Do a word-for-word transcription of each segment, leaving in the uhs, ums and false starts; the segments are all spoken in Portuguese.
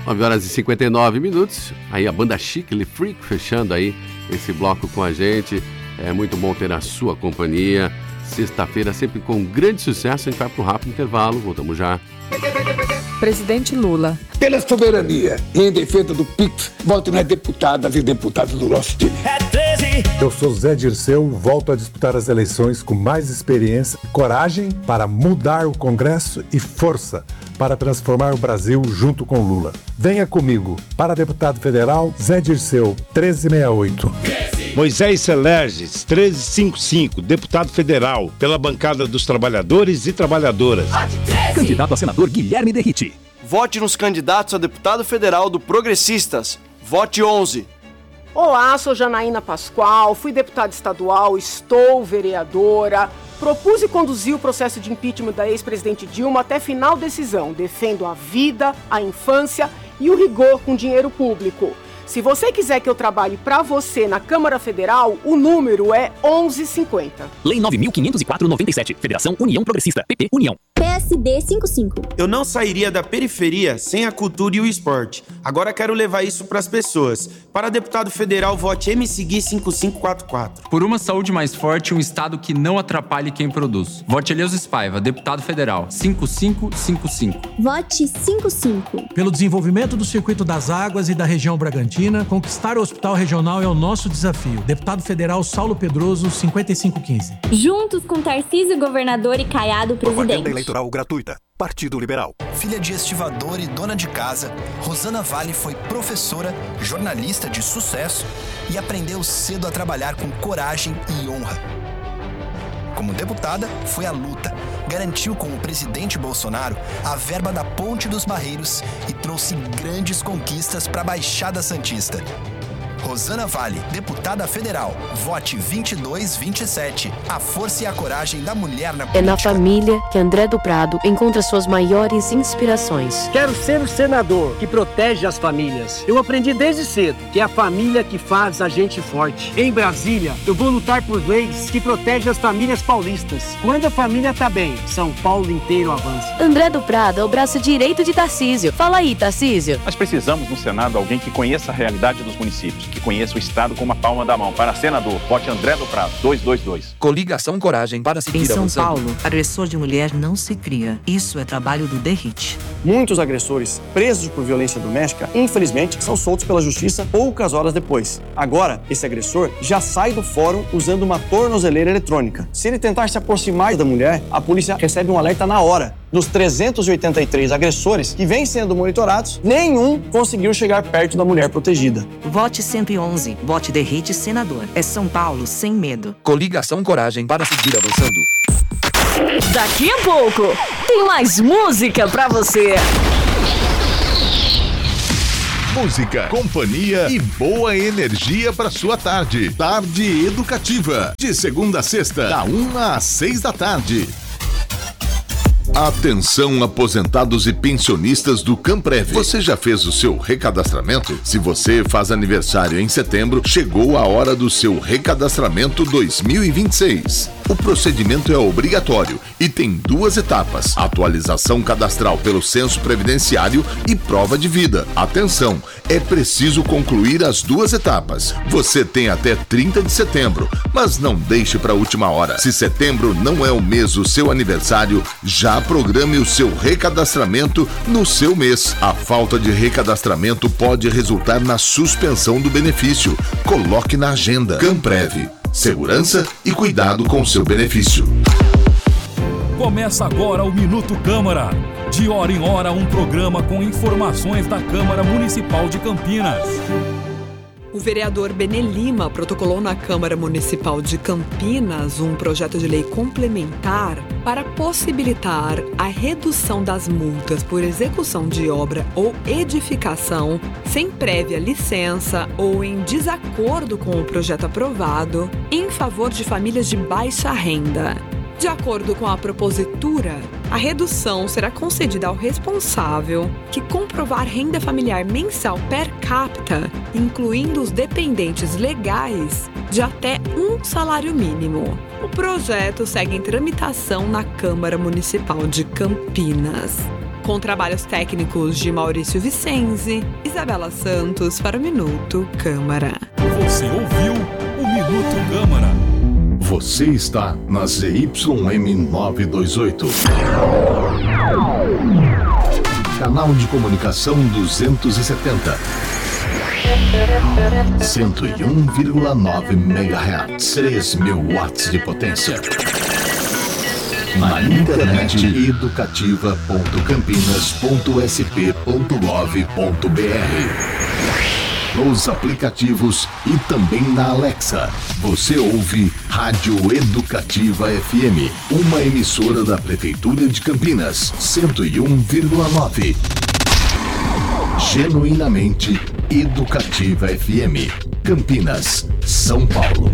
nove horas e cinquenta e nove minutos. Aí a banda Chiclete Freak fechando aí esse bloco com a gente. É muito bom ter a sua companhia. Sexta-feira sempre com grande sucesso. A gente vai para um rápido intervalo. Voltamos já. Presidente Lula. Pela soberania e em defesa do P I X, vote nas deputadas e deputados do nosso time. Eu sou Zé Dirceu, volto a disputar as eleições com mais experiência e coragem para mudar o Congresso e força para transformar o Brasil junto com Lula. Venha comigo, para deputado federal, Zé Dirceu, treze sessenta e oito. Moisés Celerges, treze cinquenta e cinco, deputado federal, pela bancada dos trabalhadores e trabalhadoras. Candidato a senador Guilherme Derrite. Vote nos candidatos a deputado federal do Progressistas. Vote onze. Olá, sou Janaína Pascoal, fui deputada estadual, estou vereadora. Propus e conduzi o processo de impeachment da ex-presidente Dilma até final decisão. Defendo a vida, a infância e o rigor com dinheiro público. Se você quiser que eu trabalhe para você na Câmara Federal, o número é onze cinquenta. Lei nove mil quinhentos e quatro noventa e sete. Federação União Progressista. P P União. P S D cinquenta e cinco. Eu não sairia da periferia sem a cultura e o esporte. Agora quero levar isso para as pessoas. Para deputado federal, vote M C G I cinco cinco quatro quatro. Por uma saúde mais forte e um estado que não atrapalhe quem produz. Vote Eleusis Spaiva, deputado federal. cinco cinco cinco cinco. Vote cinco cinco. Pelo desenvolvimento do circuito das águas e da região Bragantina, conquistar o hospital regional é o nosso desafio. Deputado federal Saulo Pedroso, cinquenta e cinco quinze. Juntos com Tarcísio, governador, e Caiado, presidente. Propaganda eleitoral gratuita. Partido Liberal. Filha de estivador e dona de casa, Rosana Vale foi professora, jornalista de sucesso e aprendeu cedo a trabalhar com coragem e honra. Como deputada, foi à luta, garantiu com o presidente Bolsonaro a verba da Ponte dos Barreiros e trouxe grandes conquistas para a Baixada Santista. Rosana Vale, deputada federal. Vote vinte e dois vinte e sete. A força e a coragem da mulher na política. É na família que André do Prado encontra suas maiores inspirações. Quero ser o senador que protege as famílias. Eu aprendi desde cedo que é a família que faz a gente forte. Em Brasília, eu vou lutar por leis que protegem as famílias paulistas. Quando a família tá bem, São Paulo inteiro avança. André do Prado é o braço direito de Tarcísio. Fala aí, Tarcísio. Nós precisamos no Senado alguém que conheça a realidade dos municípios, que conheça o Estado com uma palma da mão. Para senador, vote André do Prado, duzentos e vinte e dois. Coligação Coragem para seguir avançando. Em São Paulo, agressor de mulher não se cria. Isso é trabalho do Derrite. Muitos agressores presos por violência doméstica, infelizmente, são soltos pela justiça poucas horas depois. Agora, esse agressor já sai do fórum usando uma tornozeleira eletrônica. Se ele tentar se aproximar da mulher, a polícia recebe um alerta na hora. Dos trezentos e oitenta e três agressores que vêm sendo monitorados, nenhum conseguiu chegar perto da mulher protegida. Vote cento e onze. Vote Derrite senador. É São Paulo sem medo. Coligação Coragem para seguir avançando. Daqui a pouco tem mais música pra você. Música, companhia e boa energia para sua tarde. Tarde Educativa, de segunda a sexta, da uma às seis da tarde. Atenção, aposentados e pensionistas do Camprev. Você já fez o seu recadastramento? Se você faz aniversário em setembro, chegou a hora do seu recadastramento dois mil e vinte e seis. O procedimento é obrigatório e tem duas etapas: atualização cadastral pelo censo previdenciário e prova de vida. Atenção, é preciso concluir as duas etapas. Você tem até trinta de setembro, mas não deixe para a última hora. Se setembro não é o mês do seu aniversário, já programe o seu recadastramento no seu mês. A falta de recadastramento pode resultar na suspensão do benefício. Coloque na agenda. Camprev. Segurança e cuidado com seu benefício. Começa agora o Minuto Câmara. De hora em hora, um programa com informações da Câmara Municipal de Campinas. O vereador Benê Lima protocolou na Câmara Municipal de Campinas um projeto de lei complementar para possibilitar a redução das multas por execução de obra ou edificação sem prévia licença ou em desacordo com o projeto aprovado em favor de famílias de baixa renda. De acordo com a propositura, a redução será concedida ao responsável que comprovar renda familiar mensal per capita, incluindo os dependentes legais, de até um salário mínimo. O projeto segue em tramitação na Câmara Municipal de Campinas. com trabalhos técnicos de Maurício Vicenzi, Isabela Santos para o Minuto Câmara. Você ouviu o Minuto Câmara. Você está na Z Y M novecentos e vinte e oito. Canal de comunicação duzentos e setenta. cento e um vírgula nove megahertz. três mil watts de potência. Na internet educativa ponto campinas ponto s p ponto gov ponto b r. Nos aplicativos e também na Alexa. Você ouve Rádio Educativa F M, uma emissora da Prefeitura de Campinas, cento e um vírgula nove. Genuinamente Educativa F M, Campinas, São Paulo.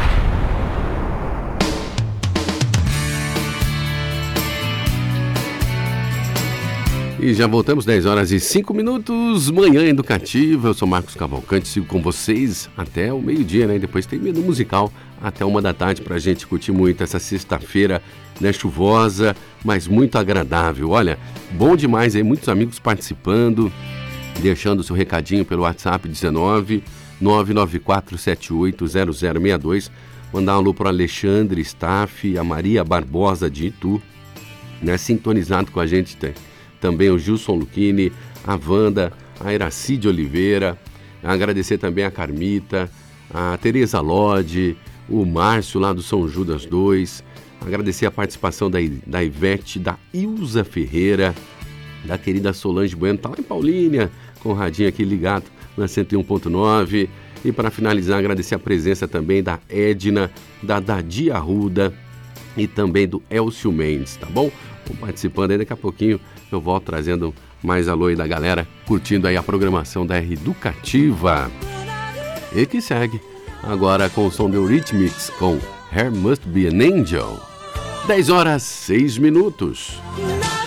E já voltamos, dez horas e cinco minutos, Manhã Educativa. Eu sou Marcos Cavalcante, sigo com vocês até o meio-dia, né? Depois tem menu musical até uma da tarde pra gente curtir muito essa sexta-feira, né? Chuvosa, mas muito agradável. Olha, bom demais aí, muitos amigos participando, deixando o seu recadinho pelo WhatsApp dezenove, nove nove quatro sete oito, zero zero seis dois. Mandar um alô pro Alexandre Staff, a Maria Barbosa de Itu, né? Sintonizado com a gente tem. Também o Gilson Luchini, a Wanda, a Iracide Oliveira, agradecer também a Carmita, a Tereza Lodi, o Márcio lá do São Judas dois, agradecer a participação da, da Ivete, da Ilza Ferreira, da querida Solange Bueno, tá lá em Paulínia, com o radinho aqui ligado na cento e um ponto nove, e para finalizar, agradecer a presença também da Edna, da Dadi Arruda e também do Elcio Mendes, tá bom? Vão participando aí, daqui a pouquinho eu volto trazendo mais alô aí da galera, curtindo aí a programação da Educativa. E que segue agora com o som do Rhythmics com There Must Be an Angel. dez horas, seis minutos.